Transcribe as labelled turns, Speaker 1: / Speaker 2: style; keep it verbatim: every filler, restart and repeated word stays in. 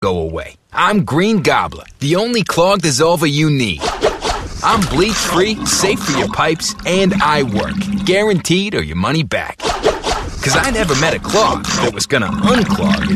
Speaker 1: go away. I'm Green Gobbler, the only clog dissolver you need. I'm bleach-free, safe for your pipes, and I work. Guaranteed or your money back. Because I never met a clog that was gonna unclog